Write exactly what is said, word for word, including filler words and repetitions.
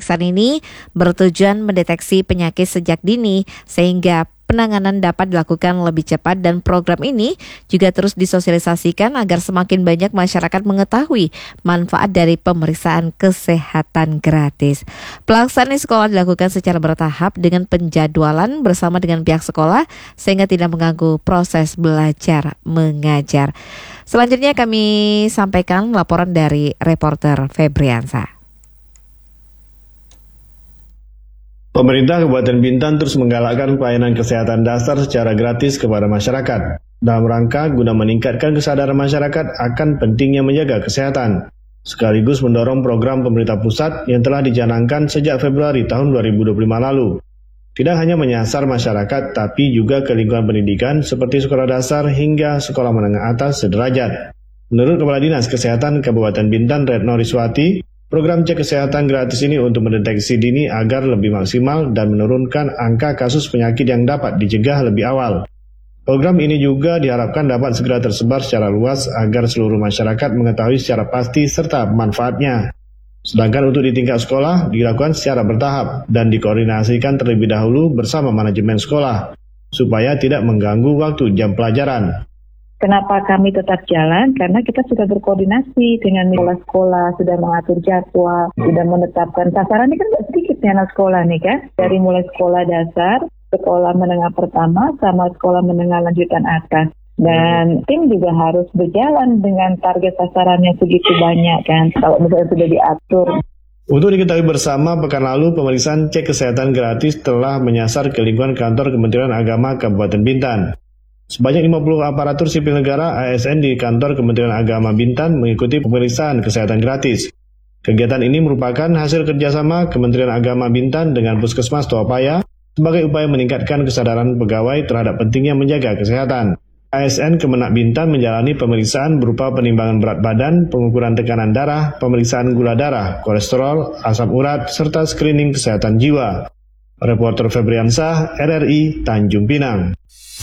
Pemeriksaan ini bertujuan mendeteksi penyakit sejak dini sehingga penanganan dapat dilakukan lebih cepat, dan program ini juga terus disosialisasikan agar semakin banyak masyarakat mengetahui manfaat dari pemeriksaan kesehatan gratis. Pelaksanaan sekolah dilakukan secara bertahap dengan penjadwalan bersama dengan pihak sekolah sehingga tidak mengganggu proses belajar mengajar. Selanjutnya kami sampaikan laporan dari reporter Febriansa. Pemerintah Kabupaten Bintan terus menggalakkan pelayanan kesehatan dasar secara gratis kepada masyarakat dalam rangka guna meningkatkan kesadaran masyarakat akan pentingnya menjaga kesehatan, sekaligus mendorong program pemerintah pusat yang telah dicanangkan sejak Februari tahun dua ribu dua puluh lima lalu. Tidak hanya menyasar masyarakat, tapi juga ke lingkungan pendidikan seperti sekolah dasar hingga sekolah menengah atas sederajat. Menurut Kepala Dinas Kesehatan Kabupaten Bintan, Retno Riswati, program cek kesehatan gratis ini untuk mendeteksi dini agar lebih maksimal dan menurunkan angka kasus penyakit yang dapat dicegah lebih awal. Program ini juga diharapkan dapat segera tersebar secara luas agar seluruh masyarakat mengetahui secara pasti serta manfaatnya. Sedangkan untuk di tingkat sekolah dilakukan secara bertahap dan dikoordinasikan terlebih dahulu bersama manajemen sekolah supaya tidak mengganggu waktu jam pelajaran. Kenapa kami tetap jalan? Karena kita sudah berkoordinasi dengan sekolah-sekolah, sudah mengatur jadwal, sudah menetapkan sasaran. Ini kan tidak sedikit ya anak sekolah nih kan, dari mulai sekolah dasar, sekolah menengah pertama, sama sekolah menengah lanjutan atas. Dan tim juga harus berjalan dengan target sasarannya segitu banyak kan, kalau misalnya sudah diatur. Untuk diketahui bersama, pekan lalu pemeriksaan cek kesehatan gratis telah menyasar ke lingkungan kantor Kementerian Agama Kabupaten Bintan. Sebanyak lima puluh aparatur sipil negara A S N di kantor Kementerian Agama Bintan mengikuti pemeriksaan kesehatan gratis. Kegiatan ini merupakan hasil kerjasama Kementerian Agama Bintan dengan Puskesmas Tuapaya sebagai upaya meningkatkan kesadaran pegawai terhadap pentingnya menjaga kesehatan. A S N Kemenak Bintan menjalani pemeriksaan berupa penimbangan berat badan, pengukuran tekanan darah, pemeriksaan gula darah, kolesterol, asam urat, serta screening kesehatan jiwa. Reporter Febriansa, R R I, Tanjung Pinang.